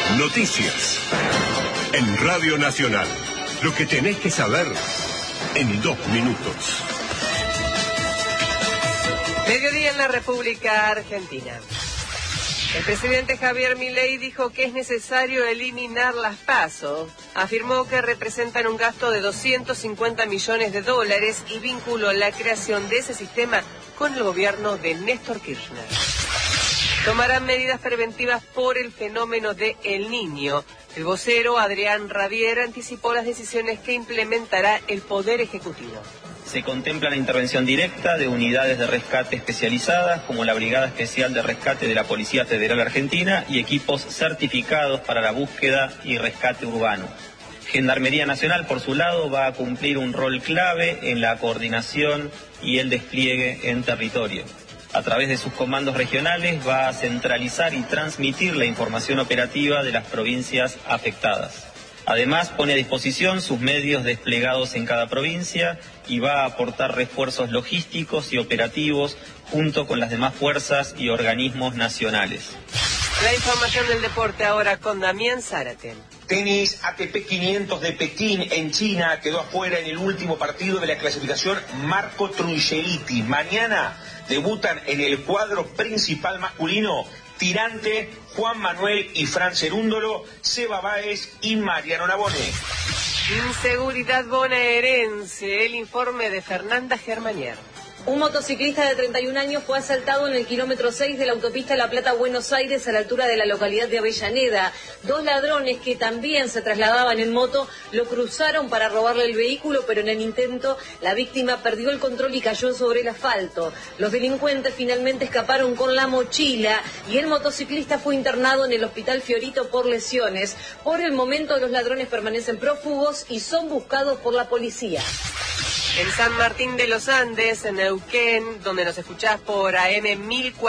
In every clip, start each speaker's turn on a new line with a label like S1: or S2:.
S1: Noticias. En Radio Nacional. Lo que tenés que saber en 2 minutos.
S2: Mediodía en la República Argentina. El presidente Javier Milei dijo que es necesario eliminar las PASO. Afirmó que representan un gasto de 250 millones de dólares y vinculó la creación de ese sistema con el gobierno de Néstor Kirchner. Tomarán medidas preventivas por el fenómeno de El Niño. El vocero Adrián Rabier anticipó las decisiones que implementará el Poder Ejecutivo.
S3: Se contempla la intervención directa de unidades de rescate especializadas, como la Brigada Especial de Rescate de la Policía Federal Argentina, y equipos certificados para la búsqueda y rescate urbano. Gendarmería Nacional, por su lado, va a cumplir un rol clave en la coordinación y el despliegue en territorio. A través de sus comandos regionales va a centralizar y transmitir la información operativa de las provincias afectadas. Además, pone a disposición sus medios desplegados en cada provincia y va a aportar refuerzos logísticos y operativos junto con las demás fuerzas y organismos nacionales.
S2: La información del deporte ahora con Damián Zárate.
S4: Tenis ATP 500 de Pekín en China quedó afuera en el último partido de la clasificación Marco Trungeliti. Mañana debutan en el cuadro principal masculino Tirante, Juan Manuel y Fran Cerúndolo, Seba Báez y Mariano Navone.
S2: Inseguridad bonaerense, el informe de Fernanda Germanier.
S5: Un motociclista de 31 años fue asaltado en el kilómetro 6 de la autopista La Plata-Buenos Aires a la altura de la localidad de Avellaneda. 2 ladrones que también se trasladaban en moto lo cruzaron para robarle el vehículo, pero en el intento la víctima perdió el control y cayó sobre el asfalto. Los delincuentes finalmente escaparon con la mochila y el motociclista fue internado en el Hospital Fiorito por lesiones. Por el momento los ladrones permanecen prófugos y son buscados por la policía.
S2: En San Martín de los Andes, en Neuquén, donde nos escuchás por AM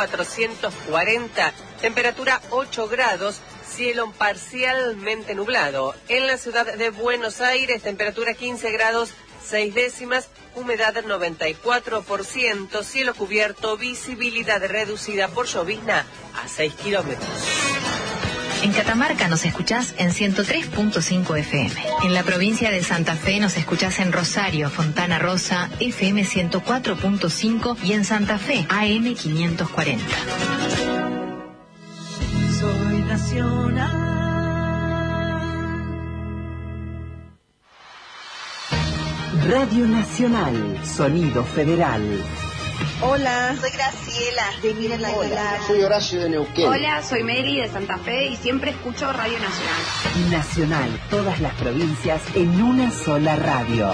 S2: 1440, temperatura 8 grados, cielo parcialmente nublado. En la ciudad de Buenos Aires, temperatura 15 grados, 6 décimas, humedad 94%, cielo cubierto, visibilidad reducida por llovizna a 6 kilómetros.
S6: En Catamarca nos escuchás en 103.5 FM. En la provincia de Santa Fe nos escuchás en Rosario, Fontana Rosa, FM 104.5 y en Santa Fe, AM 540.
S7: Soy nacional.
S8: Radio Nacional, sonido federal.
S9: Hola, soy Graciela de Miren la Aguilar.
S10: Soy Horacio de Neuquén.
S11: Hola, soy Mary de Santa Fe y siempre escucho Radio Nacional.
S8: Nacional, todas las provincias en una sola radio.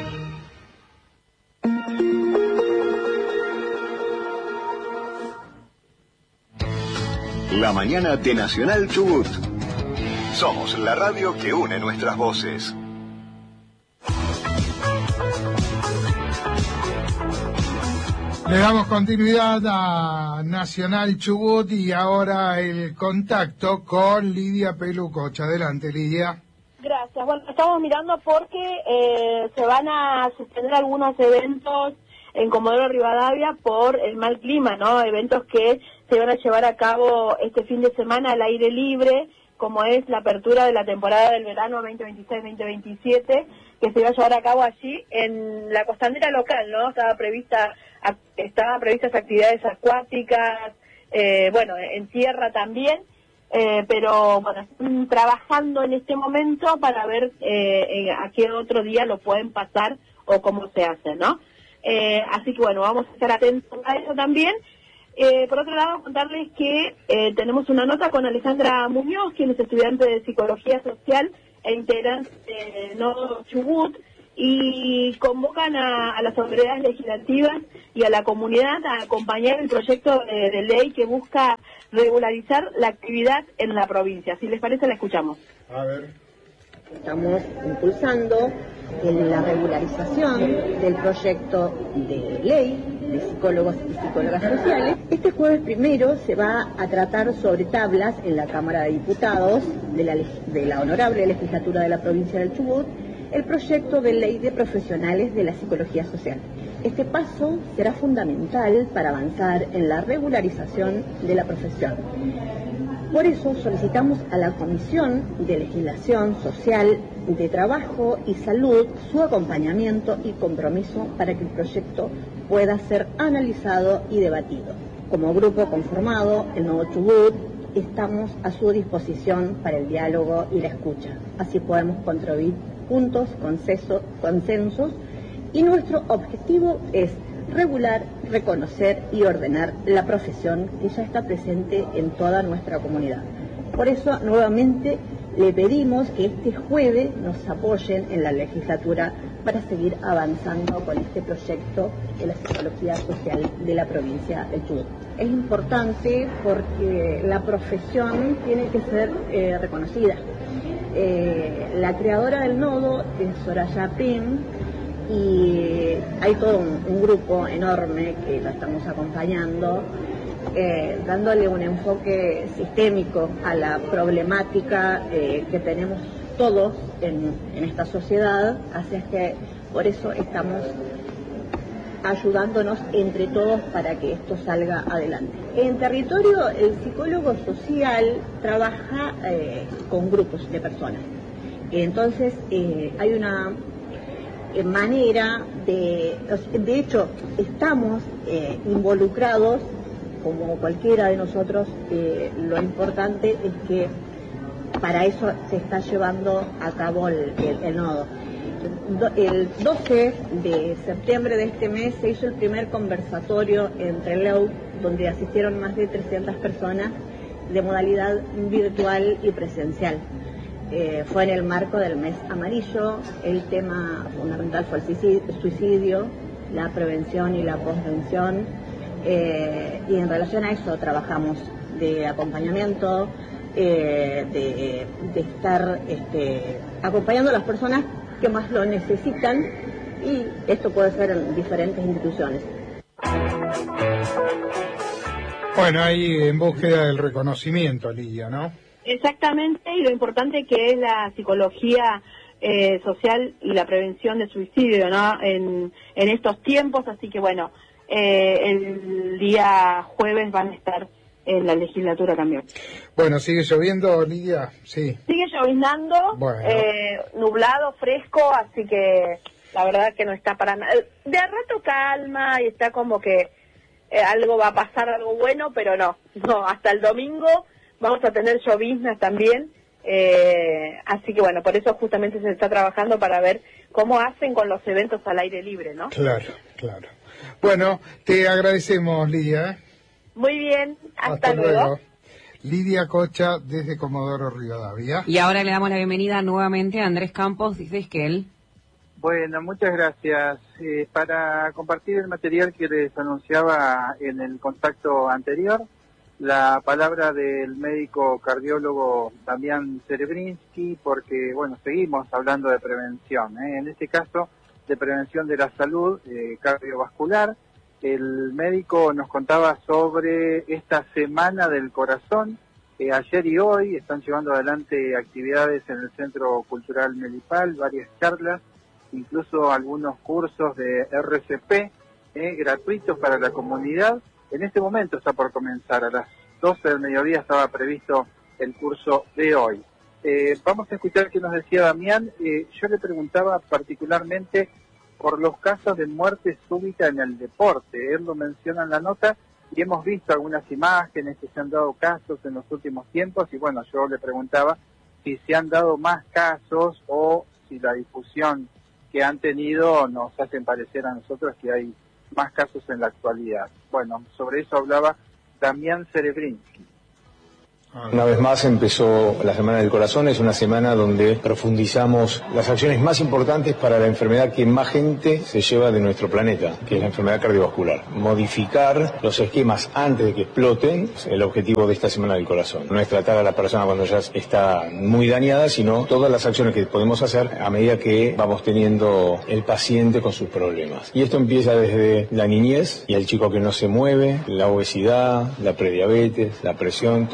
S1: La mañana de Nacional Chubut. Somos la radio que une nuestras voces.
S12: Le damos continuidad a Nacional Chubut y ahora el contacto con Lidia Pelucocha. Adelante, Lidia.
S13: Gracias. Bueno, estamos mirando porque se van a suspender algunos eventos en Comodoro Rivadavia por el mal clima, ¿no? Eventos que se van a llevar a cabo este fin de semana al aire libre, como es la apertura de la temporada del verano 2026-2027, que se va a llevar a cabo allí en la costanera local, ¿no? Estaban previstas actividades acuáticas, en tierra también, pero bueno, están trabajando en este momento para ver a qué otro día lo pueden pasar o cómo se hace, ¿no? Así que bueno, vamos a estar atentos a eso también. Por otro lado, contarles que tenemos una nota con Alejandra Muñoz, quien es estudiante de Psicología Social e integrante de Nodo Chubut, y convocan a las autoridades legislativas y a la comunidad a acompañar el proyecto de ley que busca regularizar la actividad en la provincia. Si les parece, la escuchamos.
S12: A ver.
S14: Estamos impulsando la regularización del proyecto de ley de psicólogos y psicólogas sociales. Este jueves primero se va a tratar sobre tablas en la Cámara de Diputados de la Honorable Legislatura de la Provincia del Chubut el proyecto de ley de profesionales de la psicología social. Este paso será fundamental para avanzar en la regularización de la profesión. Por eso solicitamos a la Comisión de Legislación Social, de Trabajo y Salud su acompañamiento y compromiso para que el proyecto pueda ser analizado y debatido. Como grupo conformado, el Nuevo Chubut, estamos a su disposición para el diálogo y la escucha. Así podemos construir juntos consensos y nuestro objetivo es regular, reconocer y ordenar la profesión que ya está presente en toda nuestra comunidad. Por eso, nuevamente, le pedimos que este jueves nos apoyen en la legislatura para seguir avanzando con este proyecto de la psicología social de la provincia del Chubut. Es importante porque la profesión tiene que ser reconocida. La creadora del nodo es Soraya Pim, y hay todo un grupo enorme que la estamos acompañando, dándole un enfoque sistémico a la problemática que tenemos todos en esta sociedad, así es que por eso estamos ayudándonos entre todos para que esto salga adelante. En territorio, el psicólogo social trabaja con grupos de personas. Entonces, hay una manera de hecho, estamos involucrados como cualquiera de nosotros. Lo importante es que para eso se está llevando a cabo el nodo. El 12 de septiembre de este mes se hizo el primer conversatorio entre LEU, donde asistieron más de 300 personas de modalidad virtual y presencial. Fue en el marco del mes amarillo. El tema fundamental fue el suicidio, la prevención y la posvención, y en relación a eso trabajamos de acompañamiento, de estar acompañando a las personas que más lo necesitan, y esto puede ser en diferentes instituciones.
S12: Bueno, ahí en búsqueda del reconocimiento, Lidia, ¿no?
S13: Exactamente, y lo importante que es la psicología social y la prevención de suicidio, ¿no? En estos tiempos, así que bueno, el día jueves van a estar en la legislatura también.
S12: Bueno, ¿sigue lloviendo, Lidia? Sí.
S13: Sigue lloviznando,
S12: bueno.
S13: Nublado, fresco, así que la verdad que no está para nada. De a rato calma y está como que algo va a pasar, algo bueno, pero no, hasta el domingo vamos a tener lloviznas también, así que bueno, por eso justamente se está trabajando para ver cómo hacen con los eventos al aire libre, ¿no?
S12: Claro. Bueno, te agradecemos, Lidia.
S13: Muy bien, hasta luego.
S12: Lidia Cocha desde Comodoro Rivadavia.
S10: Y ahora le damos la bienvenida nuevamente a Andrés Campos desde Esquel.
S15: Bueno, muchas gracias. Para compartir el material que les anunciaba en el contacto anterior, la palabra del médico cardiólogo Damián Cerebrinsky, porque, bueno, seguimos hablando de prevención, en este caso de prevención de la salud cardiovascular. El médico nos contaba sobre esta Semana del Corazón. Ayer y hoy están llevando adelante actividades en el Centro Cultural Melipal, varias charlas, incluso algunos cursos de RCP gratuitos para la comunidad. En este momento está por comenzar, a las 12 del mediodía estaba previsto el curso de hoy. Vamos a escuchar qué nos decía Damián. Yo le preguntaba particularmente por los casos de muerte súbita en el deporte. Él lo menciona en la nota y hemos visto algunas imágenes que se han dado casos en los últimos tiempos, y bueno, yo le preguntaba si se han dado más casos o si la difusión que han tenido nos hacen parecer a nosotros que hay más casos en la actualidad. Bueno, sobre eso hablaba Damián Cerebrinsky.
S16: Una vez más empezó la Semana del Corazón. Es una semana donde profundizamos las acciones más importantes para la enfermedad que más gente se lleva de nuestro planeta, que es la enfermedad cardiovascular. Modificar los esquemas antes de que exploten es el objetivo de esta Semana del Corazón. No es tratar a la persona cuando ya está muy dañada, sino todas las acciones que podemos hacer a medida que vamos teniendo el paciente con sus problemas. Y esto empieza desde la niñez y el chico que no se mueve, la obesidad, la prediabetes, la presión, todas las cosas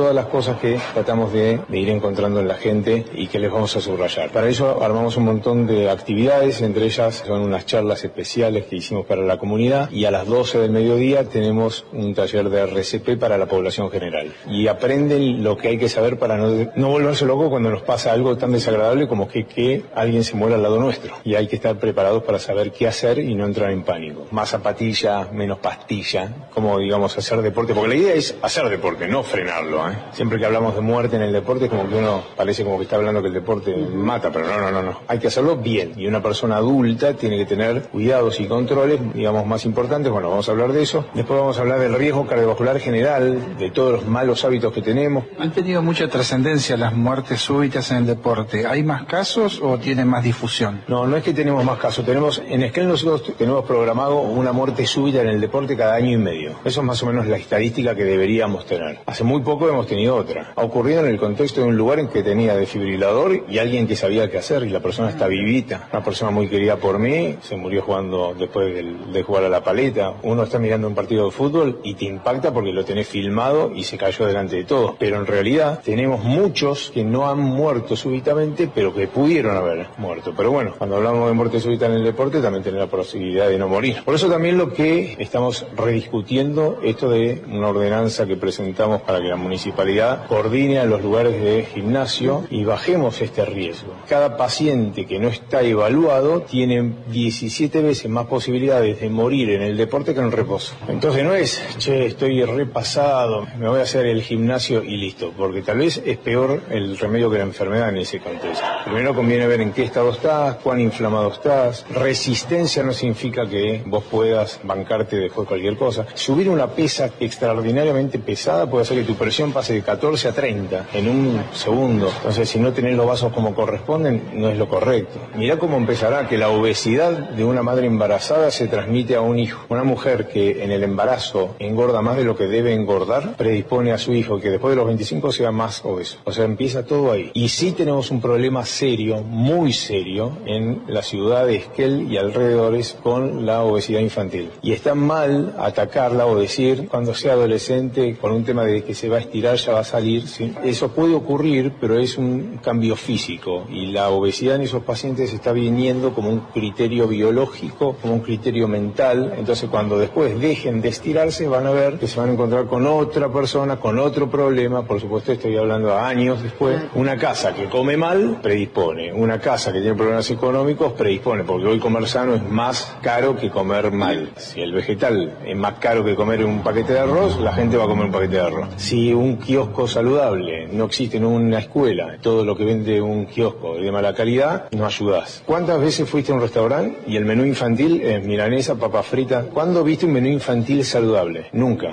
S16: cosas que tratamos de ir encontrando en la gente y que les vamos a subrayar. Para eso armamos un montón de actividades, entre ellas son unas charlas especiales que hicimos para la comunidad, y a las 12 del mediodía tenemos un taller de RCP para la población general. Y aprenden lo que hay que saber para no volverse loco cuando nos pasa algo tan desagradable como que alguien se muera al lado nuestro. Y hay que estar preparados para saber qué hacer y no entrar en pánico. Más zapatilla, menos pastilla, como digamos hacer deporte, porque la idea es hacer deporte, no frenarlo, ¿eh? Siempre que hablamos de muerte en el deporte es como que uno parece como que está hablando que el deporte mata, pero no. Hay que hacerlo bien, y una persona adulta tiene que tener cuidados y controles, digamos, más importantes. Bueno, vamos a hablar de eso. Después vamos a hablar del riesgo cardiovascular general, de todos los malos hábitos que tenemos.
S17: Han tenido mucha trascendencia las muertes súbitas en el deporte. ¿Hay más casos o tienen más difusión?
S16: No es que tenemos más casos. En Esquel nosotros tenemos programado una muerte súbita en el deporte cada año y medio. Eso es más o menos la estadística que deberíamos tener. Hace muy poco hemos tenido otra. Ha ocurrido en el contexto de un lugar en que tenía desfibrilador y alguien que sabía qué hacer, y la persona está vivita. Una persona muy querida por mí, se murió jugando después de jugar a la paleta. Uno está mirando un partido de fútbol y te impacta porque lo tenés filmado y se cayó delante de todos. Pero en realidad tenemos muchos que no han muerto súbitamente, pero que pudieron haber muerto. Pero bueno, cuando hablamos de muerte súbita en el deporte, también tenemos la posibilidad de no morir. Por eso también lo que estamos rediscutiendo, esto de una ordenanza que presentamos para que la municipalidad coordine a los lugares de gimnasio y bajemos este riesgo. Cada paciente que no está evaluado tiene 17 veces más posibilidades de morir en el deporte que en el reposo. Entonces no es, estoy repasado, me voy a hacer el gimnasio y listo, porque tal vez es peor el remedio que la enfermedad en ese contexto. Primero conviene ver en qué estado estás, cuán inflamado estás. Resistencia no significa que vos puedas bancarte después cualquier cosa. Subir una pesa extraordinariamente pesada puede hacer que tu presión pase de 14 a 30 en un segundo. Entonces, si no tenés los vasos como corresponden, no es lo correcto. Mirá cómo empezará, que la obesidad de una madre embarazada se transmite a un hijo. Una mujer que en el embarazo engorda más de lo que debe engordar, predispone a su hijo que después de los 25 sea más obeso. O sea, empieza todo ahí. Y sí tenemos un problema serio, muy serio, en la ciudad de Esquel y alrededores con la obesidad infantil. Y está mal atacarla o decir, cuando sea adolescente, con un tema de que se va a estirar, ya va a salir, ¿sí? Eso puede ocurrir, pero es un cambio físico, y la obesidad en esos pacientes está viniendo como un criterio biológico, como un criterio mental. Entonces, cuando después dejen de estirarse, van a ver que se van a encontrar con otra persona, con otro problema. Por supuesto, estoy hablando a años después. Una casa que come mal, predispone. Una casa que tiene problemas económicos, predispone, porque hoy comer sano es más caro que comer mal. Si el vegetal es más caro que comer un paquete de arroz, la gente va a comer un paquete de arroz. Si un kiosco saludable no existe en una escuela, todo lo que vende un kiosco es de mala calidad, no ayudás. ¿Cuántas veces fuiste a un restaurante y el menú infantil es milanesa, papas fritas? ¿Cuándo viste un menú infantil saludable? Nunca.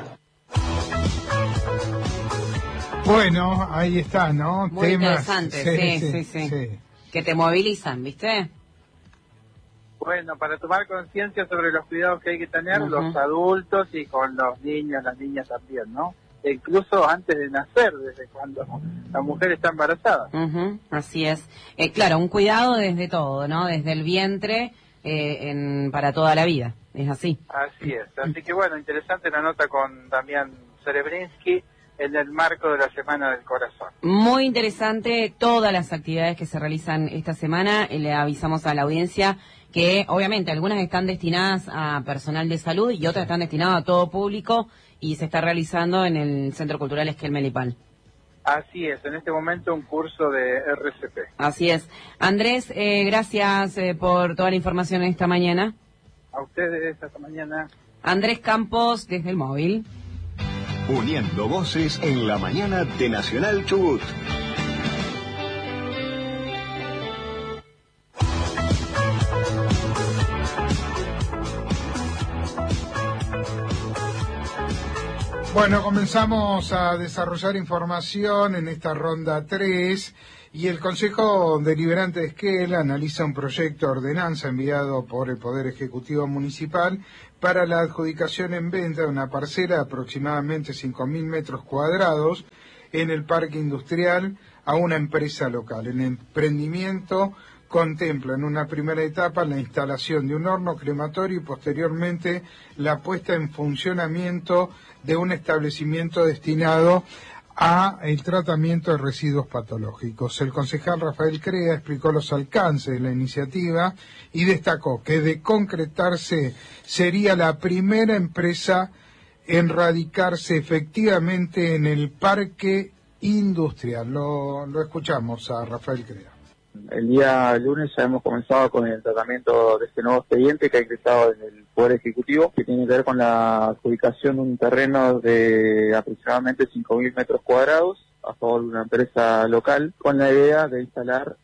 S12: Bueno, ahí está, ¿no?
S10: Muy
S12: Temas,
S10: interesante, sí. Que te movilizan, ¿viste?
S15: Bueno, para tomar conciencia sobre los cuidados que hay que tener los adultos y con los niños, las niñas también, ¿no? E incluso antes de nacer, desde cuando la mujer está embarazada.
S10: Así es. Claro, un cuidado desde todo, ¿no? Desde el vientre para toda la vida. Es así.
S15: Así es. Así que bueno, interesante la nota con Damián Serebrinsky en el marco de la Semana del Corazón.
S10: Muy interesante todas las actividades que se realizan esta semana. Le avisamos a la audiencia que obviamente algunas están destinadas a personal de salud y otras están destinadas a todo público, y se está realizando en el Centro Cultural Esquel Melipal.
S15: Así es, en este momento un curso de RCP.
S10: Así es. Andrés, gracias por toda la información esta mañana.
S15: A ustedes, hasta mañana.
S10: Andrés Campos, desde el móvil.
S1: Uniendo voces en la mañana de Nacional Chubut.
S12: Bueno, comenzamos a desarrollar información en esta ronda 3 y el Consejo Deliberante de Esquel analiza un proyecto de ordenanza enviado por el Poder Ejecutivo Municipal para la adjudicación en venta de una parcela de aproximadamente 5.000 metros cuadrados en el Parque Industrial a una empresa local. El emprendimiento contempla en una primera etapa la instalación de un horno crematorio y posteriormente la puesta en funcionamiento de un establecimiento destinado a el tratamiento de residuos patológicos. El concejal Rafael Crea explicó los alcances de la iniciativa y destacó que de concretarse sería la primera empresa en radicarse efectivamente en el parque industrial. Lo escuchamos a Rafael Crea.
S15: El día lunes ya hemos comenzado con el tratamiento de este nuevo expediente que ha ingresado desde el Poder Ejecutivo, que tiene que ver con la adjudicación de un terreno de aproximadamente 5.000 metros cuadrados a favor de una empresa local, con la idea de instalar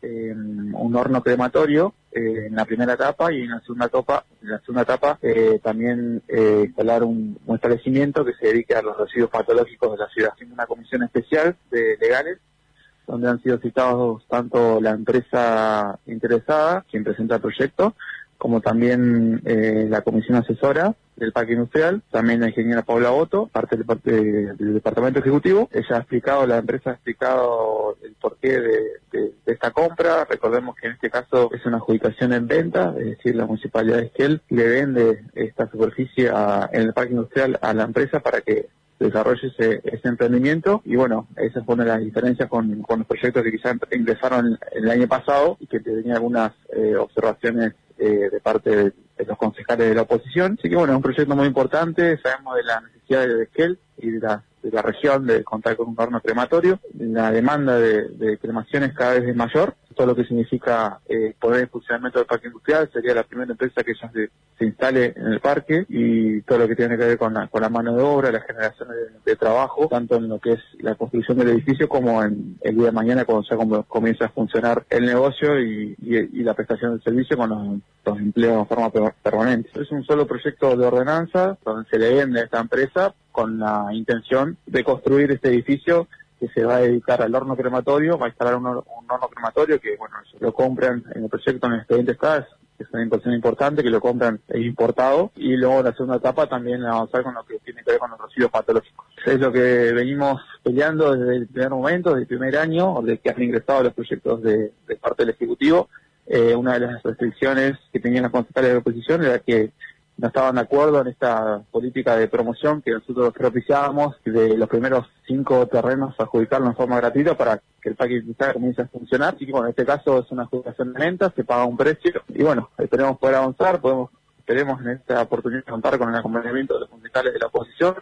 S15: un horno crematorio en la primera etapa, y en la segunda etapa también instalar un establecimiento que se dedique a los residuos patológicos de la ciudad. Tiene una comisión especial de legales, donde han sido citados tanto la empresa interesada, quien presenta el proyecto, como también la comisión asesora del parque industrial, también la ingeniera Paula Boto, parte del departamento ejecutivo. La empresa ha explicado el porqué de esta compra. Recordemos que en este caso es una adjudicación en venta, es decir, la municipalidad de Esquel le vende esta superficie en el parque industrial a la empresa para que desarrolle ese emprendimiento. Y bueno, esa fue una de las diferencias con los proyectos que quizás ingresaron el año pasado y que tenían algunas observaciones de parte de los concejales de la oposición. Así que bueno, es un proyecto muy importante. Sabemos de la necesidad de Esquel y de la región de contar con un horno crematorio. La demanda de cremaciones cada vez es mayor, todo lo que significa poner en funcionamiento del parque industrial. Sería la primera empresa que ya se instale en el parque, y todo lo que tiene que ver con la mano de obra, la generación de trabajo, tanto en lo que es la construcción del edificio como en el día de mañana cuando ya comienza a funcionar el negocio y la prestación del servicio con los empleos de forma permanente. Es un solo proyecto de ordenanza donde se le vende a esta empresa con la intención de construir este edificio que se va a dedicar al horno crematorio. Va a instalar un horno crematorio que, bueno, lo compran en el proyecto, en el expediente está, es una inversión importante, que lo compran importado, y luego en la segunda etapa también avanzar con lo que tiene que ver con los residuos patológicos. Es lo que venimos peleando desde el primer momento, desde el primer año, desde que han ingresado los proyectos de parte del Ejecutivo. Una de las restricciones que tenían los concejales de la oposición era que no estaban de acuerdo en esta política de promoción que nosotros propiciábamos, de los primeros 5 terrenos adjudicarlos en forma gratuita para que el parque industrial comience a funcionar. Así que bueno, en este caso es una adjudicación de venta, se paga un precio, y bueno, esperemos poder avanzar, esperemos en esta oportunidad contar con el acompañamiento de los concejales de la oposición.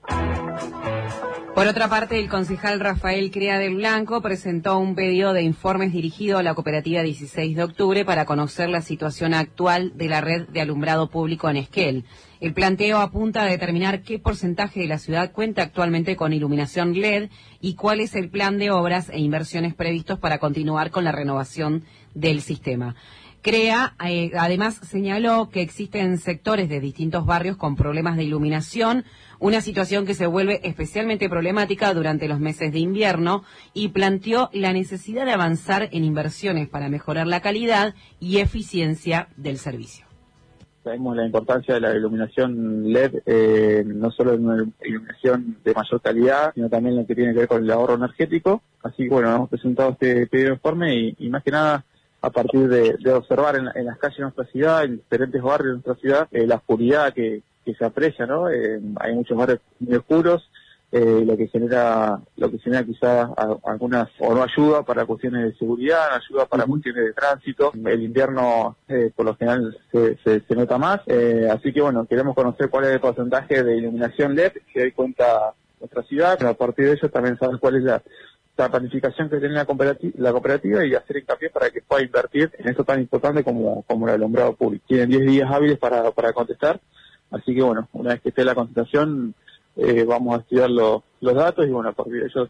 S10: Por otra parte, el concejal Rafael Crea del Blanco presentó un pedido de informes dirigido a la cooperativa 16 de octubre para conocer la situación actual de la red de alumbrado público en Esquel. El planteo apunta a determinar qué porcentaje de la ciudad cuenta actualmente con iluminación LED y cuál es el plan de obras e inversiones previstos para continuar con la renovación del sistema. Crea, además, señaló que existen sectores de distintos barrios con problemas de iluminación, una situación que se vuelve especialmente problemática durante los meses de invierno, y planteó la necesidad de avanzar en inversiones para mejorar la calidad y eficiencia del servicio.
S15: Sabemos la importancia de la iluminación LED, no solo en una iluminación de mayor calidad, sino también lo que tiene que ver con el ahorro energético. Así que bueno, hemos presentado este pedido de informe y más que nada a partir de observar en las calles de nuestra ciudad, en diferentes barrios de nuestra ciudad, la oscuridad que se aprecia, ¿no? Hay muchos barrios muy oscuros, lo que genera quizás algunas, o no ayuda para cuestiones de seguridad, no ayuda para cuestiones de tránsito. El invierno por lo general se nota más, así que bueno, queremos conocer cuál es el porcentaje de iluminación LED que hoy cuenta nuestra ciudad, pero a partir de eso también saber cuál es la planificación que tiene la cooperativa y hacer hincapié para que pueda invertir en esto tan importante como el alumbrado público. Tienen 10 días hábiles para contestar, así que bueno, una vez que esté la contestación vamos a estudiar los datos y bueno, a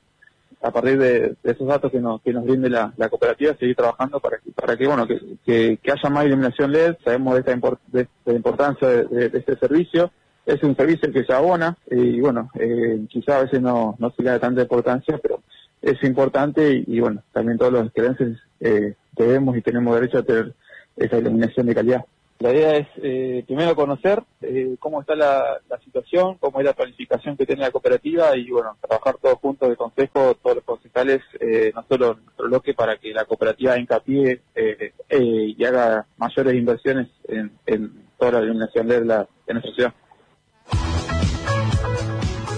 S15: partir de esos datos que nos brinde la cooperativa, seguir trabajando para que bueno, que haya más iluminación LED. Sabemos de la importancia de este servicio. Es un servicio que se abona y bueno, quizás a veces no se le da tanta importancia, pero es importante y bueno, también todos los esquelenses debemos y tenemos derecho a tener esa iluminación de calidad. La idea es primero conocer cómo está la situación, cómo es la planificación que tiene la cooperativa y bueno, trabajar todos juntos de consejo, todos los concejales, no solo en nuestro bloque, para que la cooperativa hincapié y haga mayores inversiones en toda la iluminación de nuestra ciudad.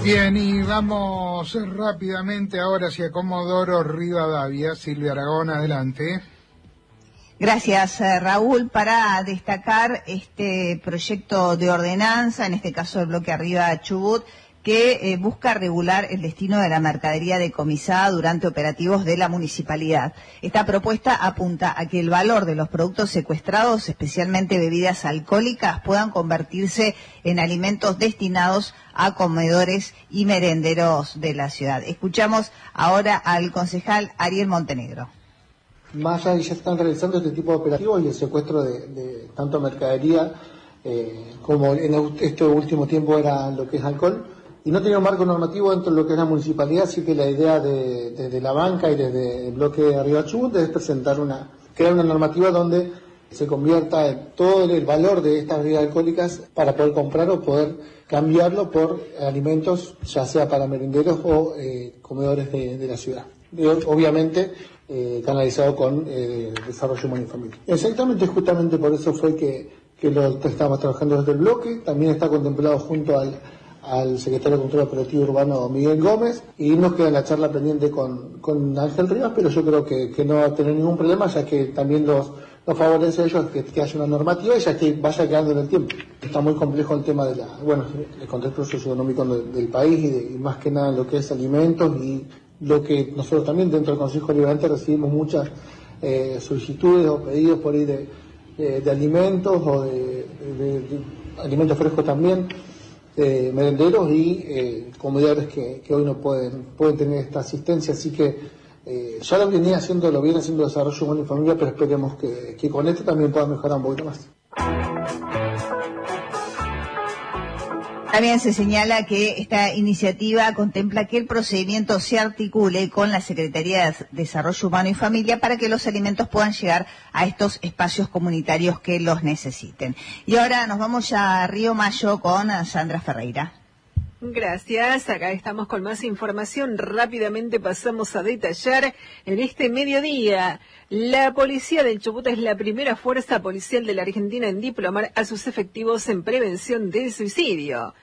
S12: Bien, y vamos rápidamente ahora hacia Comodoro Rivadavia. Silvia Aragón, adelante.
S18: Gracias, Raúl. Para destacar este proyecto de ordenanza, en este caso el bloque Arriba Chubut, que busca regular el destino de la mercadería decomisada durante operativos de la municipalidad. Esta propuesta apunta a que el valor de los productos secuestrados, especialmente bebidas alcohólicas, puedan convertirse en alimentos destinados a comedores y merenderos de la ciudad. Escuchamos ahora al concejal Ariel Montenegro.
S19: Más allá ya están realizando este tipo de operativos y el secuestro de tanto mercadería como en este último tiempo era lo que es alcohol, y no tenía un marco normativo dentro de lo que es la municipalidad, así que la idea desde la banca y desde el bloque de Arriba Chubut es crear una normativa donde se convierta todo el valor de estas bebidas alcohólicas para poder comprar o poder cambiarlo por alimentos, ya sea para merenderos o comedores de la ciudad. Obviamente canalizado con desarrollo humano y familia. Exactamente, justamente por eso fue que lo estábamos trabajando desde el bloque. También está contemplado junto al secretario de Cultura Operativo Urbano Miguel Gómez, y nos queda la charla pendiente con Ángel Rivas, pero yo creo que no va a tener ningún problema, ya que también los favorece a ellos que haya una normativa y ya que vaya quedando en el tiempo. Está muy complejo el tema el contexto socioeconómico del país y más que nada lo que es alimentos, y lo que nosotros también dentro del Consejo Liberante recibimos muchas solicitudes o pedidos por ahí de alimentos o de alimentos frescos también, merenderos y comedores que hoy no pueden tener esta asistencia, así que ya lo viene haciendo Desarrollo Humano y Familia, pero esperemos que con esto también pueda mejorar un poquito más.
S18: También se señala que esta iniciativa contempla que el procedimiento se articule con la Secretaría de Desarrollo Humano y Familia para que los alimentos puedan llegar a estos espacios comunitarios que los necesiten. Y ahora nos vamos ya a Río Mayo con Sandra Ferreira.
S20: Gracias, acá estamos con más información. Rápidamente pasamos a detallar en este mediodía. La policía del Chubut es la primera fuerza policial de la Argentina en diplomar a sus efectivos en prevención del suicidio.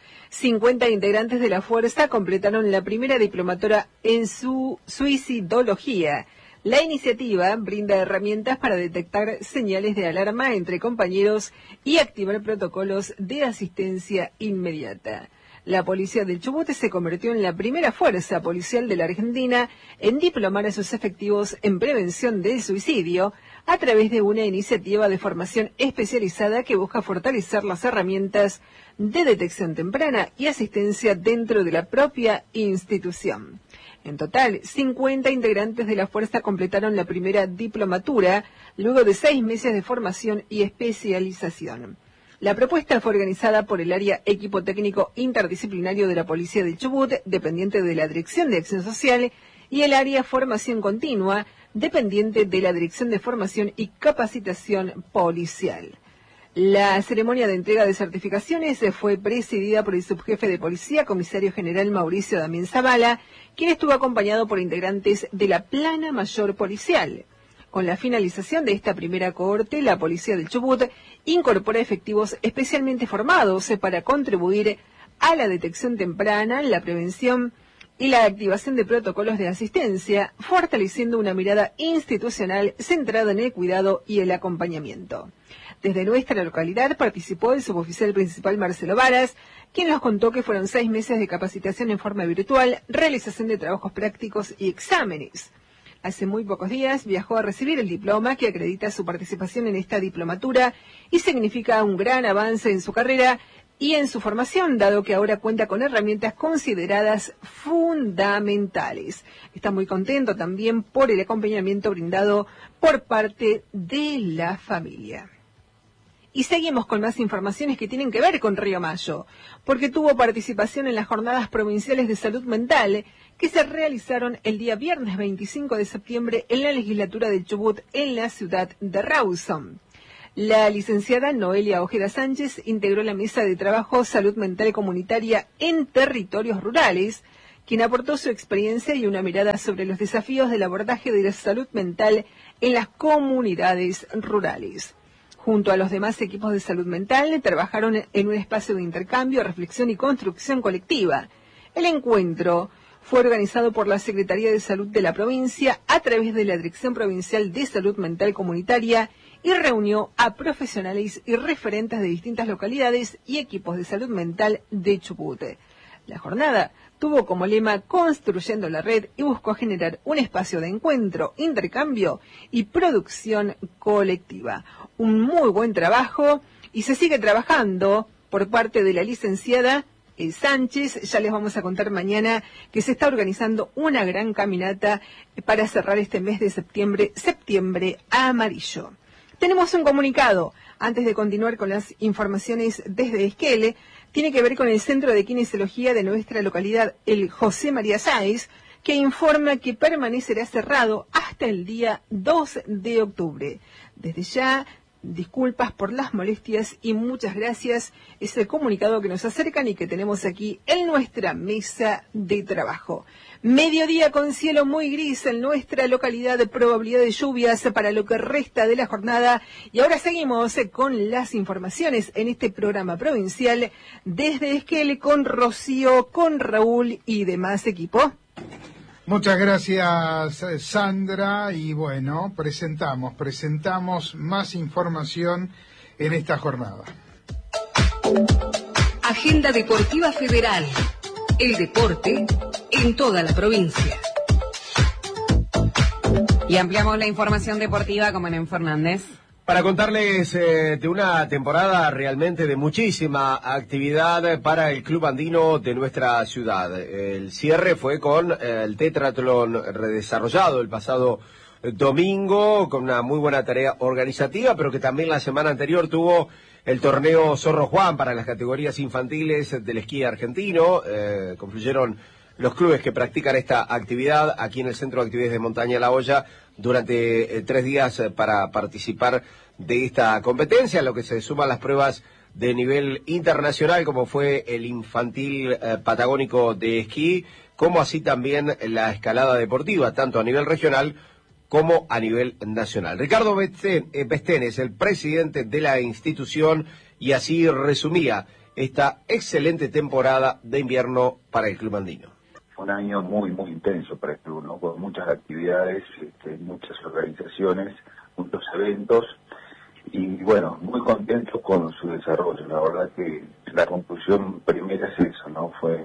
S20: 50 integrantes de la fuerza completaron la primera diplomatura en su suicidología. La iniciativa brinda herramientas para detectar señales de alarma entre compañeros y activar protocolos de asistencia inmediata. La policía del Chubut se convirtió en la primera fuerza policial de la Argentina en diplomar a sus efectivos en prevención del suicidio a través de una iniciativa de formación especializada que busca fortalecer las herramientas de detección temprana y asistencia dentro de la propia institución. En total, 50 integrantes de la fuerza completaron la primera diplomatura luego de 6 meses de formación y especialización. La propuesta fue organizada por el área equipo técnico interdisciplinario de la Policía del Chubut, dependiente de la Dirección de Acción Social, y el área formación continua, dependiente de la Dirección de Formación y Capacitación Policial. La ceremonia de entrega de certificaciones fue presidida por el subjefe de policía, comisario general Mauricio Damián Zavala, quien estuvo acompañado por integrantes de la Plana Mayor Policial. Con la finalización de esta primera cohorte, la Policía del Chubut incorpora efectivos especialmente formados para contribuir a la detección temprana, la prevención y la activación de protocolos de asistencia, fortaleciendo una mirada institucional centrada en el cuidado y el acompañamiento. Desde nuestra localidad participó el suboficial principal Marcelo Varas, quien nos contó que fueron 6 meses de capacitación en forma virtual, realización de trabajos prácticos y exámenes. Hace muy pocos días viajó a recibir el diploma que acredita su participación en esta diplomatura y significa un gran avance en su carrera y en su formación, dado que ahora cuenta con herramientas consideradas fundamentales. Está muy contento también por el acompañamiento brindado por parte de la familia. Y seguimos con más informaciones que tienen que ver con Río Mayo, porque tuvo participación en las jornadas provinciales de salud mental que se realizaron el día viernes 25 de septiembre en la legislatura de Chubut en la ciudad de Rawson. La licenciada Noelia Ojeda Sánchez integró la mesa de trabajo Salud Mental Comunitaria en Territorios Rurales, quien aportó su experiencia y una mirada sobre los desafíos del abordaje de la salud mental en las comunidades rurales. Junto a los demás equipos de salud mental, trabajaron en un espacio de intercambio, reflexión y construcción colectiva. El encuentro fue organizado por la Secretaría de Salud de la provincia a través de la Dirección Provincial de Salud Mental Comunitaria y reunió a profesionales y referentes de distintas localidades y equipos de salud mental de Chubut. La jornada tuvo como lema Construyendo la Red y buscó generar un espacio de encuentro, intercambio y producción colectiva. Un muy buen trabajo y se sigue trabajando por parte de la licenciada Sánchez. Ya les vamos a contar mañana que se está organizando una gran caminata para cerrar este mes de septiembre amarillo. Tenemos un comunicado antes de continuar con las informaciones desde Esquel. Tiene que ver con el Centro de Kinesiología de nuestra localidad, el José María Sáez, que informa que permanecerá cerrado hasta el día 2 de octubre. Desde ya, disculpas por las molestias y muchas gracias. Es el comunicado que nos acercan y que tenemos aquí en nuestra mesa de trabajo. Mediodía con cielo muy gris en nuestra localidad, de probabilidad de lluvias para lo que resta de la jornada. Y ahora seguimos con las informaciones en este programa provincial desde Esquel con Rocío, con Raúl y demás equipo.
S12: Muchas gracias, Sandra, y bueno, presentamos más información en esta jornada.
S21: Agenda Deportiva Federal. El deporte en toda la provincia.
S10: Y ampliamos la información deportiva con Menem Fernández.
S22: Para contarles de una temporada realmente de muchísima actividad para el club andino de nuestra ciudad. El cierre fue con el tetratlón redesarrollado el pasado domingo, con una muy buena tarea organizativa, pero que también la semana anterior tuvo el torneo Zorro Juan para las categorías infantiles del esquí argentino. Confluyeron los clubes que practican esta actividad aquí en el Centro de Actividades de Montaña La Hoya durante 3 días para participar de esta competencia, a lo que se suman las pruebas de nivel internacional, como fue el infantil patagónico de esquí, como así también la escalada deportiva, tanto a nivel regional como a nivel nacional. Ricardo Bestén es el presidente de la institución y así resumía esta excelente temporada de invierno para el club andino.
S23: Fue un año muy intenso para el club, ¿no? Con muchas actividades, muchas organizaciones, muchos eventos y bueno, muy contentos con su desarrollo. La verdad que la conclusión primera es eso, ¿no? Fue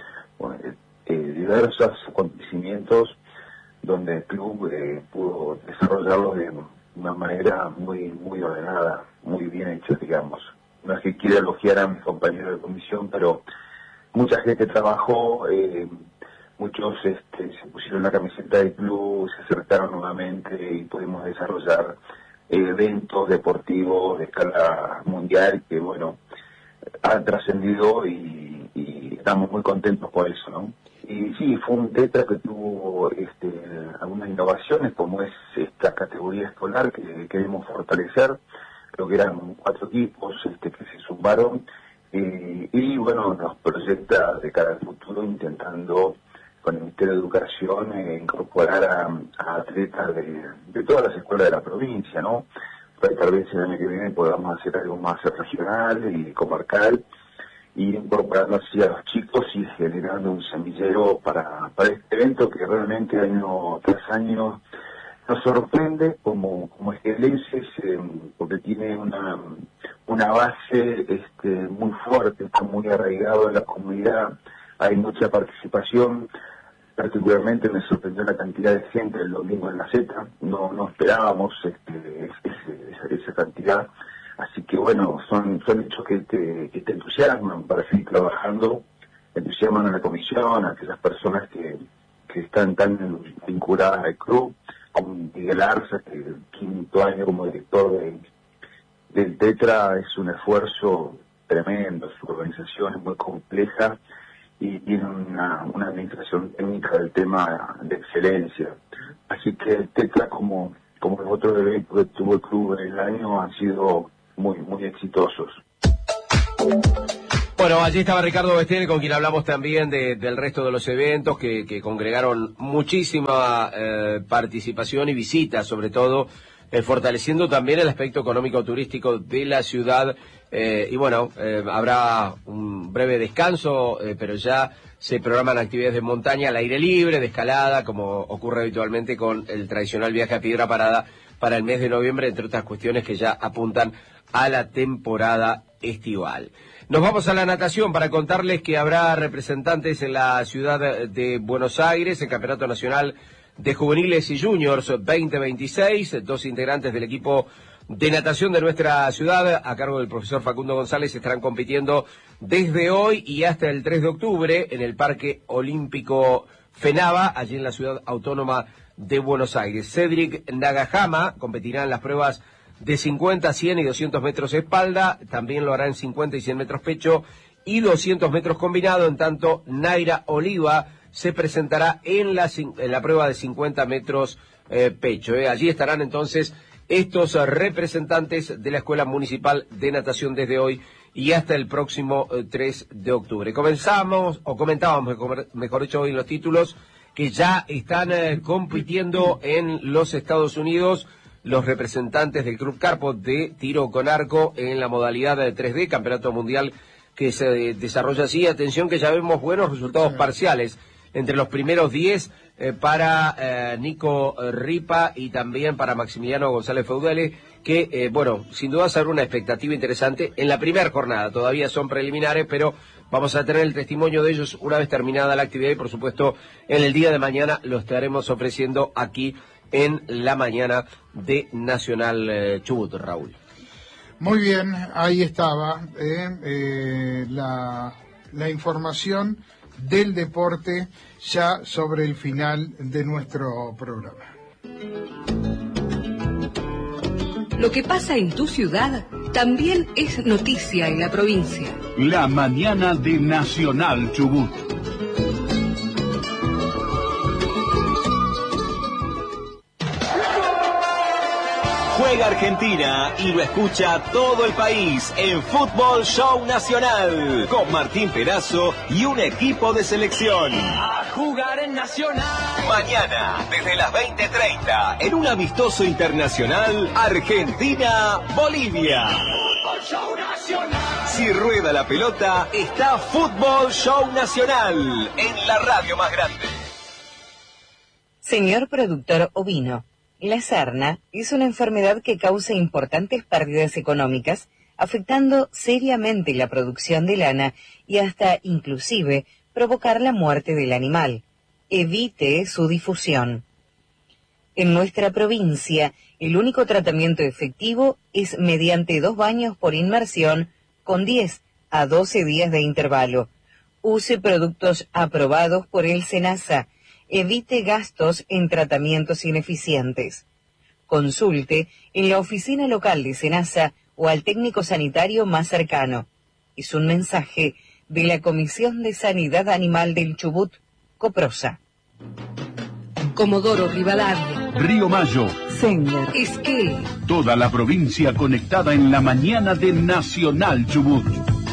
S23: diversos acontecimientos donde el club pudo desarrollarlo de una manera muy ordenada, muy bien hecha, digamos. No es que quiera elogiar a mis compañeros de comisión, pero mucha gente trabajó, muchos se pusieron la camiseta del club, se acercaron nuevamente y pudimos desarrollar eventos deportivos de escala mundial que, bueno, han trascendido y estamos muy contentos por eso, ¿no? Y sí, fue un tetra que tuvo algunas innovaciones, como es esta categoría escolar que queremos fortalecer. Creo que eran 4 equipos que se sumaron y bueno, nos proyecta de cara al futuro intentando con el Ministerio de Educación incorporar a atletas de todas las escuelas de la provincia, ¿no? Para tal vez el año que viene podamos hacer algo más regional y comarcal, y incorporando así a los chicos y generando un semillero para este evento que realmente año tras año nos sorprende como esquelenses, porque tiene una base muy fuerte, está muy arraigado en la comunidad, hay mucha participación. Particularmente me sorprendió la cantidad de gente el domingo en la Z, no esperábamos esa cantidad. Así que bueno, son hechos que te entusiasman para seguir trabajando, entusiasman a la comisión, a aquellas personas que están tan vinculadas al club, como Miguel Arza, que el 5º año como director del Tetra es un esfuerzo tremendo, su organización es muy compleja y tiene una administración técnica del tema de excelencia. Así que el Tetra, como los otros eventos que tuvo el club en el año, han sido muy exitosos.
S22: Bueno, allí estaba Ricardo Bestén, con quien hablamos también del resto de los eventos que congregaron muchísima participación y visitas, sobre todo fortaleciendo también el aspecto económico turístico de la ciudad. Y bueno, habrá un breve descanso, pero ya se programan actividades de montaña al aire libre, de escalada, como ocurre habitualmente con el tradicional viaje a Piedra Parada para el mes de noviembre, entre otras cuestiones que ya apuntan a la temporada estival. Nos vamos a la natación para contarles que habrá representantes en la ciudad de Buenos Aires, el Campeonato Nacional de Juveniles y Juniors 2026, 2 integrantes del equipo de natación de nuestra ciudad, a cargo del profesor Facundo González, estarán compitiendo desde hoy y hasta el 3 de octubre en el Parque Olímpico FENAVA, allí en la ciudad autónoma de Buenos Aires. Cedric Nagahama competirá en las pruebas de 50, 100 y 200 metros espalda, también lo hará en 50 y 100 metros pecho y 200 metros combinado, en tanto Naira Oliva se presentará en la prueba de 50 metros pecho. Allí estarán entonces estos representantes de la Escuela Municipal de Natación desde hoy y hasta el próximo 3 de octubre. Comentábamos, mejor dicho, hoy en los títulos, que ya están compitiendo en los Estados Unidos los representantes del Club Carpo de tiro con arco en la modalidad de 3D, Campeonato Mundial que se desarrolla así. Atención que ya vemos buenos resultados parciales entre los primeros 10 para Nico Ripa y también para Maximiliano González Feudele, que, bueno, sin duda será una expectativa interesante en la primera jornada. Todavía son preliminares, pero vamos a tener el testimonio de ellos una vez terminada la actividad y, por supuesto, en el día de mañana lo estaremos ofreciendo aquí en la mañana de Nacional Chubut, Raúl.
S12: Muy bien, ahí estaba la información del deporte ya sobre el final de nuestro programa.
S21: Lo que pasa en tu ciudad también es noticia en la provincia.
S3: La mañana de Nacional Chubut.
S4: Juega Argentina y lo escucha todo el país en Fútbol Show Nacional con Martín Perazo y un equipo de selección.
S7: A jugar en Nacional.
S4: Mañana, desde las 20:30, en un amistoso internacional, Argentina-Bolivia.
S7: Fútbol Show Nacional.
S4: Si rueda la pelota, está Fútbol Show Nacional en la radio más grande.
S5: Señor productor ovino, la sarna es una enfermedad que causa importantes pérdidas económicas, afectando seriamente la producción de lana y hasta, inclusive, provocar la muerte del animal. Evite su difusión. En nuestra provincia, el único tratamiento efectivo es mediante 2 baños por inmersión con 10 a 12 días de intervalo. Use productos aprobados por el SENASA. Evite gastos en tratamientos ineficientes. Consulte en la oficina local de SENASA o al técnico sanitario más cercano. Es un mensaje de la Comisión de Sanidad Animal del Chubut, Coprosa.
S21: Comodoro Rivadavia,
S3: Río Mayo,
S21: Sengar, Esquel.
S3: Toda la provincia conectada en la mañana de Nacional Chubut.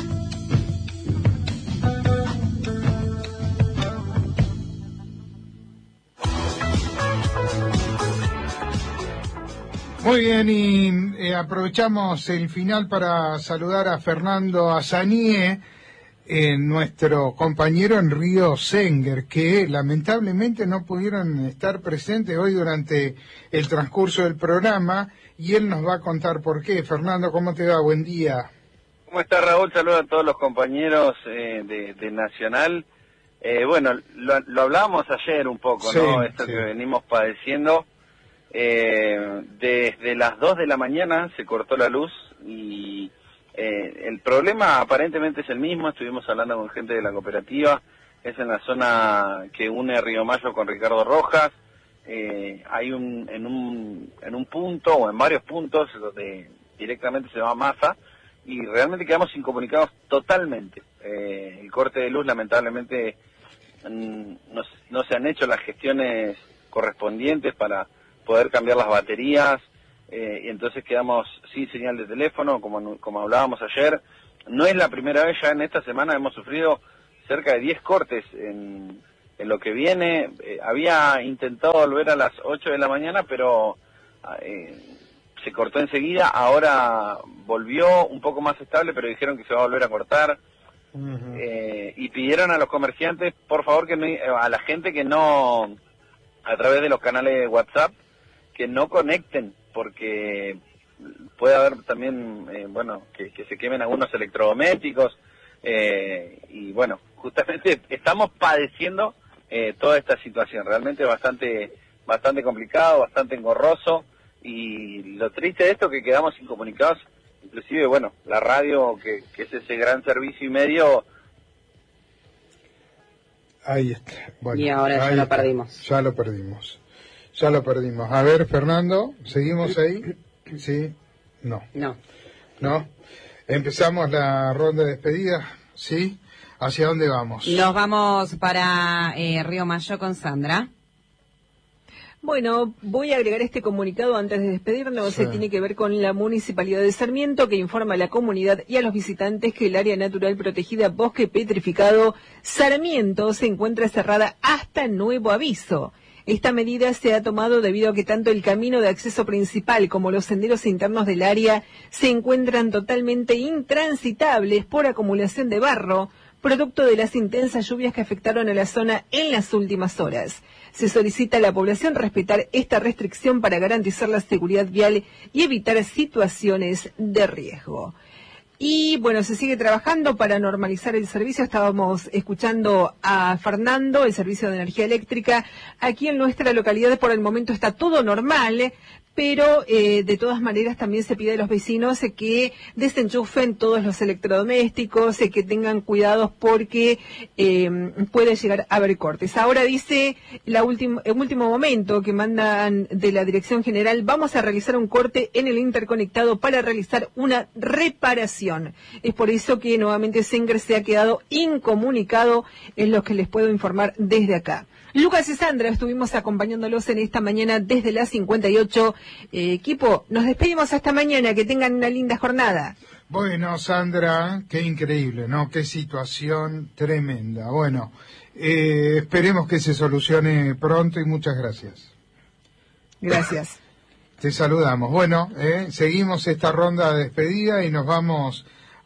S12: Muy bien, y aprovechamos el final para saludar a Fernando Azanié, nuestro compañero en Río Sengar, que lamentablemente no pudieron estar presentes hoy durante el transcurso del programa, y él nos va a contar por qué. Fernando, ¿cómo te va? Buen día.
S15: ¿Cómo está, Raúl? Saludos a todos los compañeros de Nacional. Bueno, lo hablábamos ayer un poco,
S12: sí,
S15: ¿no? Esto
S12: sí.
S15: que venimos padeciendo. Desde las 2 de la mañana se cortó la luz y el problema aparentemente es el mismo. Estuvimos hablando con gente de la cooperativa, es en la zona que une Río Mayo con Ricardo Rojas. Hay en un punto o en varios puntos donde directamente se va masa y realmente quedamos incomunicados totalmente. El corte de luz lamentablemente no se han hecho las gestiones correspondientes para poder cambiar las baterías, y entonces quedamos sin señal de teléfono, como hablábamos ayer. No es la primera vez, ya en esta semana hemos sufrido cerca de 10 cortes en lo que viene. Había intentado volver a las 8 de la mañana, pero
S2: se cortó enseguida, ahora volvió un poco más estable, pero dijeron que se va a volver a cortar. Y pidieron a los comerciantes, por favor, a la gente que no, a través de los canales de WhatsApp, que no conecten, porque puede haber también, que se quemen algunos electrodomésticos, y bueno, justamente estamos padeciendo toda esta situación, realmente bastante complicado, bastante engorroso, y lo triste de esto es que quedamos incomunicados, inclusive, bueno, la radio, que es ese gran servicio y medio.
S12: Ahí está. Bueno,
S10: y ahora ya lo perdimos.
S12: Ya lo perdimos. A ver, Fernando, ¿seguimos ahí? Sí. No. Empezamos la ronda de despedida, ¿sí? ¿Hacia dónde vamos?
S10: Nos vamos para Río Mayo con Sandra.
S20: Bueno, voy a agregar este comunicado antes de despedirnos.
S12: Sí.
S20: Tiene que ver con la Municipalidad de Sarmiento, que informa a la comunidad y a los visitantes que el área natural protegida Bosque Petrificado Sarmiento se encuentra cerrada hasta nuevo aviso. Esta medida se ha tomado debido a que tanto el camino de acceso principal como los senderos internos del área se encuentran totalmente intransitables por acumulación de barro, producto de las intensas lluvias que afectaron a la zona en las últimas horas. Se solicita a la población respetar esta restricción para garantizar la seguridad vial y evitar situaciones de riesgo. Y bueno, se sigue trabajando para normalizar el servicio. Estábamos escuchando a Fernando, el servicio de energía eléctrica. Aquí en nuestra localidad por el momento está todo normal, pero de todas maneras también se pide a los vecinos que desenchufen todos los electrodomésticos, que tengan cuidados porque puede llegar a haber cortes. Ahora dice el último momento que mandan de la Dirección General: vamos a realizar un corte en el interconectado para realizar una reparación. Es por eso que nuevamente Senker se ha quedado incomunicado, es lo que les puedo informar desde acá. Lucas y Sandra estuvimos acompañándolos en esta mañana desde las 58. Equipo, nos despedimos hasta mañana, que tengan una linda jornada.
S12: Bueno, Sandra, qué increíble, ¿no? Qué situación tremenda. Bueno, esperemos que se solucione pronto y muchas gracias.
S20: Gracias.
S12: Te saludamos. Bueno, seguimos esta ronda de despedida y nos vamos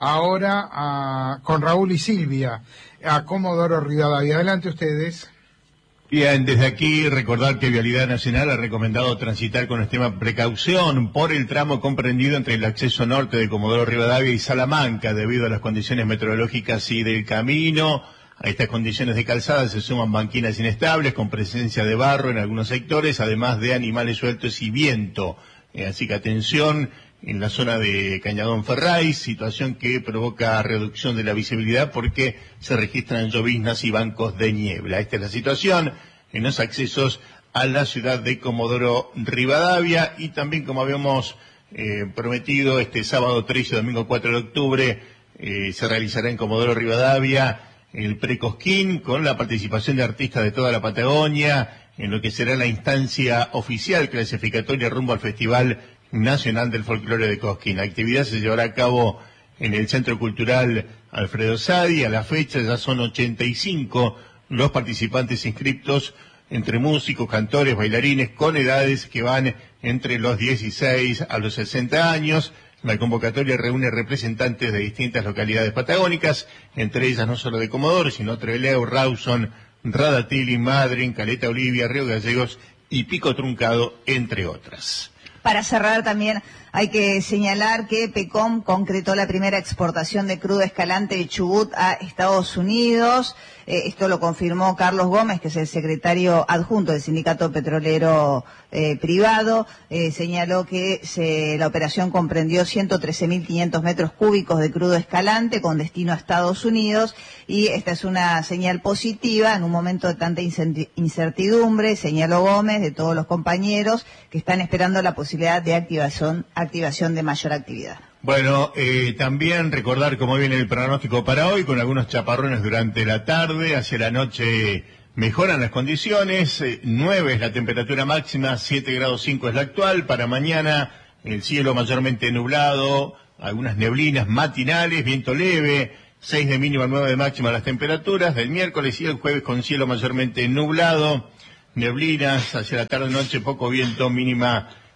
S12: ahora con Raúl y Silvia a Comodoro Rivadavia. Adelante ustedes.
S6: Bien, desde aquí recordar que Vialidad Nacional ha recomendado transitar con extrema precaución por el tramo comprendido entre el acceso norte de Comodoro Rivadavia y Salamanca, debido a las condiciones meteorológicas y del camino. A estas condiciones de calzada se suman banquinas inestables con presencia de barro en algunos sectores, además de animales sueltos y viento. Así que atención en la zona de Cañadón Ferray, situación que provoca reducción de la visibilidad porque se registran lloviznas y bancos de niebla. Esta es la situación en los accesos a la ciudad de Comodoro Rivadavia, y también, como habíamos prometido, este sábado 3 y domingo 4 de octubre se realizará en Comodoro Rivadavia el Precosquín, con la participación de artistas de toda la Patagonia, en lo que será la instancia oficial clasificatoria rumbo al Festival Nacional del Folclore de Cosquín. La actividad se llevará a cabo en el Centro Cultural Alfredo Sadi. A la fecha ya son 85 los participantes inscriptos, entre músicos, cantores, bailarines, con edades que van entre los 16 a los 60 años. La convocatoria reúne representantes de distintas localidades patagónicas, entre ellas no solo de Comodoro, sino Trelew, Rawson, Radatili, Madryn, Caleta Olivia, Río Gallegos y Pico Truncado, entre otras.
S18: Para cerrar también hay que señalar que PECOM concretó la primera exportación de crudo escalante de Chubut a Estados Unidos. Esto lo confirmó Carlos Gómez, que es el secretario adjunto del Sindicato Petrolero Privado. Señaló que la operación comprendió 113.500 metros cúbicos de crudo escalante con destino a Estados Unidos, y esta es una señal positiva en un momento de tanta incertidumbre, señaló Gómez, de todos los compañeros que están esperando la posibilidad de activación de mayor actividad.
S6: Bueno, también recordar cómo viene el pronóstico para hoy, con algunos chaparrones durante la tarde. Hacia la noche mejoran las condiciones, 9 es la temperatura máxima, 7 grados 5 es la actual. Para mañana el cielo mayormente nublado, algunas neblinas matinales, viento leve, 6 de mínima, 9 de máxima las temperaturas. Del miércoles y el jueves con cielo mayormente nublado, neblinas, hacia la tarde-noche poco viento, mínima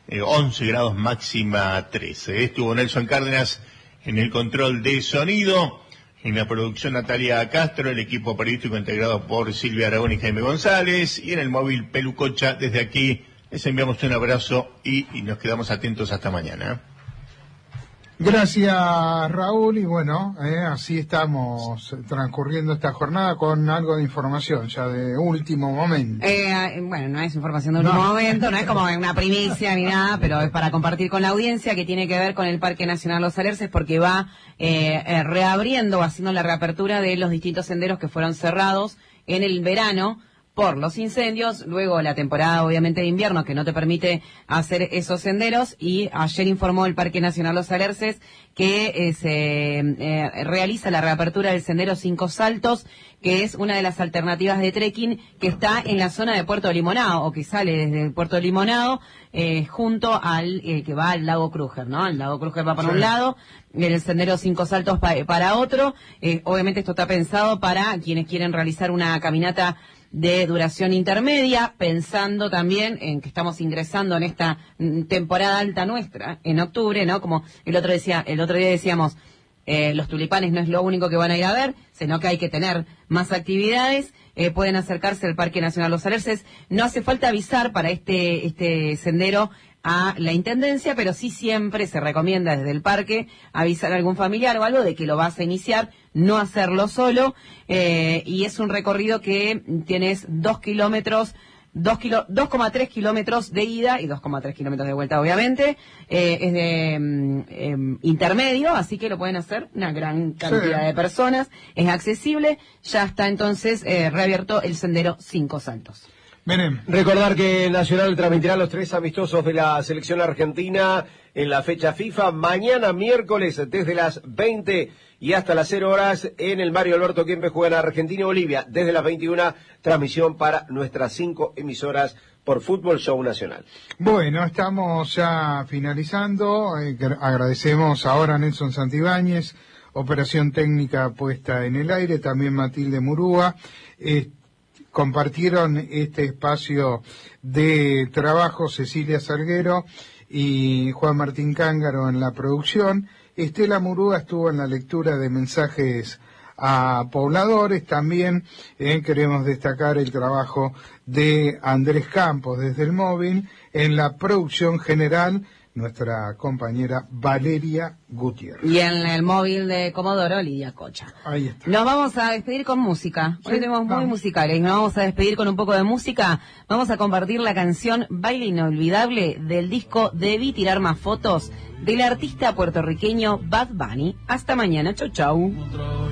S6: 11 grados, máxima 13. Estuvo Nelson Cárdenas en el control de sonido, en la producción Natalia Castro, el equipo periodístico integrado por Silvia Aragón y Jaime González, y en el móvil Pelucocha. Desde aquí les enviamos un abrazo y nos quedamos atentos hasta mañana.
S12: Gracias, Raúl, y bueno, así estamos transcurriendo esta jornada con algo de información ya de último momento.
S10: Bueno, no es información de último momento, no es como una primicia ni nada, pero es para compartir con la audiencia, que tiene que ver con el Parque Nacional Los Alerces, porque va reabriendo, haciendo la reapertura de los distintos senderos que fueron cerrados en el verano por los incendios, luego la temporada obviamente de invierno que no te permite hacer esos senderos, y ayer informó el Parque Nacional Los Alerces que se realiza la reapertura del sendero 5 Saltos, que es una de las alternativas de trekking que está en la zona de Puerto Limonado, o que sale desde el Puerto Limonado, junto al que va al Lago Krüger, ¿no? El Lago Krüger va para un lado, el sendero 5 Saltos para otro. Obviamente esto está pensado para quienes quieren realizar una caminata de duración intermedia, pensando también en que estamos ingresando en esta temporada alta nuestra, en octubre, ¿no? Como el otro día decíamos, los tulipanes no es lo único que van a ir a ver, sino que hay que tener más actividades. Pueden acercarse al Parque Nacional Los Alerces. No hace falta avisar para este sendero a la Intendencia, pero sí siempre se recomienda desde el parque avisar a algún familiar o algo de que lo vas a iniciar, no hacerlo solo, y es un recorrido que tienes 2,3 kilómetros de ida y 2,3 kilómetros de vuelta, obviamente. Es de intermedio, así que lo pueden hacer una gran cantidad de personas. Es accesible. Ya está entonces reabierto el sendero 5 Saltos.
S22: Recordar que Nacional transmitirá los 3 amistosos de la selección argentina en la fecha FIFA mañana miércoles desde las 20 y hasta las 0 horas en el Mario Alberto Kempes. Juegan Argentina y Bolivia desde las 21, transmisión para nuestras 5 emisoras por Fútbol Show Nacional.
S12: Bueno, estamos ya finalizando. Agradecemos ahora a Nelson Santibáñez, operación técnica puesta en el aire, también Matilde Murúa. Compartieron este espacio de trabajo Cecilia Salguero y Juan Martín Cángaro en la producción. Estela Murúa estuvo en la lectura de mensajes a pobladores. También queremos destacar el trabajo de Andrés Campos desde el móvil. En la producción general, nuestra compañera Valeria Gutiérrez.
S10: Y en el móvil de Comodoro, Lidia Cocha.
S12: Ahí está.
S10: Nos vamos a despedir con música. Hoy tenemos muy musicales. Nos vamos a despedir con un poco de música. Vamos a compartir la canción Baile Inolvidable del disco Debí Tirar Más Fotos del artista puertorriqueño Bad Bunny. Hasta mañana. Chau, chau.